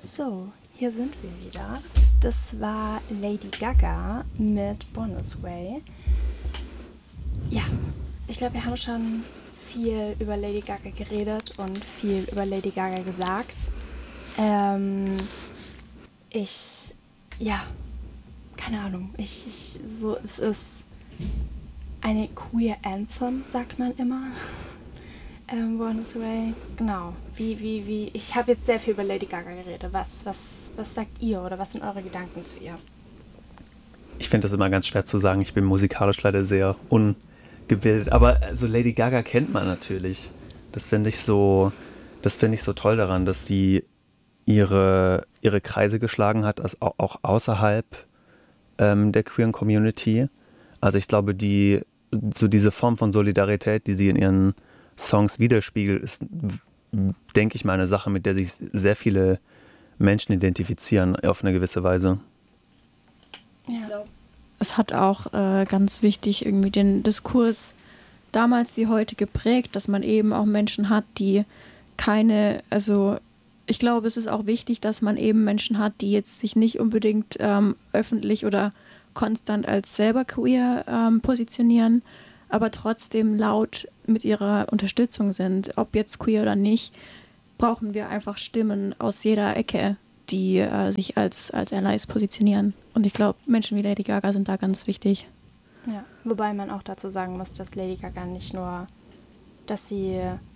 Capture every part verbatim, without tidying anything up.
So, hier sind wir wieder. Das war Lady Gaga mit Bonus Way. Ja, ich glaube, wir haben schon viel über Lady Gaga geredet und viel über Lady Gaga gesagt. Ähm, ich, ja, keine Ahnung. Ich, ich, so, es ist eine queer Anthem, sagt man immer. Ähm, Bonus Way, genau. Wie, wie, wie. Ich habe jetzt sehr viel über Lady Gaga geredet. Was, was, was sagt ihr oder was sind eure Gedanken zu ihr? Ich finde das immer ganz schwer zu sagen. Ich bin musikalisch leider sehr ungebildet. Aber also Lady Gaga kennt man natürlich. Das finde ich so, das finde ich so toll daran, dass sie ihre, ihre Kreise geschlagen hat, also auch, auch außerhalb ähm, der queeren Community. Also ich glaube, die, so diese Form von Solidarität, die sie in ihren Songs widerspiegelt, ist, denke ich mal, eine Sache, mit der sich sehr viele Menschen identifizieren auf eine gewisse Weise. Ja. Es hat auch äh, ganz wichtig irgendwie den Diskurs damals wie heute geprägt, dass man eben auch Menschen hat, die keine, also ich glaube, es ist auch wichtig, dass man eben Menschen hat, die jetzt sich nicht unbedingt ähm, öffentlich oder konstant als selber queer ähm, positionieren, aber trotzdem laut mit ihrer Unterstützung sind. Ob jetzt queer oder nicht, brauchen wir einfach Stimmen aus jeder Ecke, die äh, sich als, als Allies positionieren. Und ich glaube, Menschen wie Lady Gaga sind da ganz wichtig. Ja, wobei man auch dazu sagen muss, dass Lady Gaga nicht nur, dass sie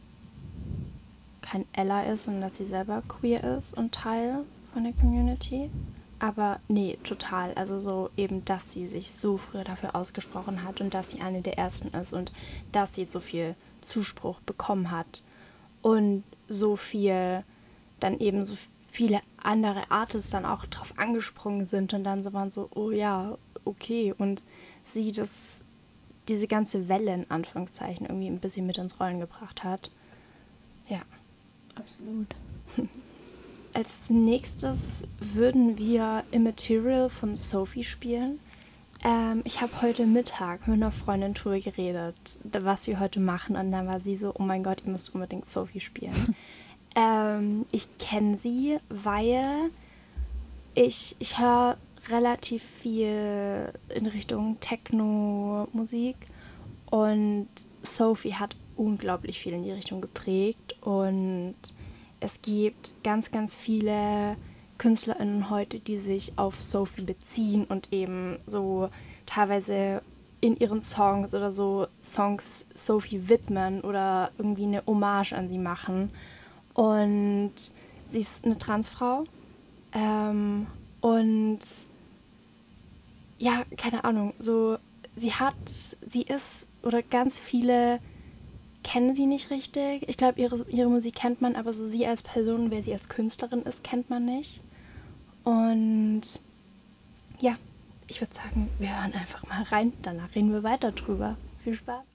kein Ally ist und dass sie selber queer ist und Teil von der Community. Aber nee, total. Also so eben, dass sie sich so früh dafür ausgesprochen hat und dass sie eine der Ersten ist und dass sie so viel Zuspruch bekommen hat und so viel, dann eben so viele andere Artists dann auch drauf angesprungen sind und dann so waren so, oh ja, okay. Und sie das, diese ganze Welle in Anführungszeichen irgendwie ein bisschen mit ins Rollen gebracht hat. Ja. Absolut. Als nächstes würden wir Immaterial von Sophie spielen. Ähm, ich habe heute Mittag mit einer Freundin drüber geredet, was wir heute machen. Und dann war sie so, oh mein Gott, ihr müsst unbedingt Sophie spielen. ähm, ich kenne sie, weil ich, ich höre relativ viel in Richtung Techno-Musik. Und Sophie hat unglaublich viel in die Richtung geprägt. Und es gibt ganz, ganz viele KünstlerInnen heute, die sich auf Sophie beziehen und eben so teilweise in ihren Songs oder so Songs Sophie widmen oder irgendwie eine Hommage an sie machen. Und sie ist eine Transfrau. Ähm, und ja, keine Ahnung, so sie hat, sie ist oder ganz viele kennen sie nicht richtig. Ich glaube, ihre, ihre Musik kennt man, aber so sie als Person, wer sie als Künstlerin ist, kennt man nicht. Und ja, ich würde sagen, wir hören einfach mal rein. Danach reden wir weiter drüber. Viel Spaß.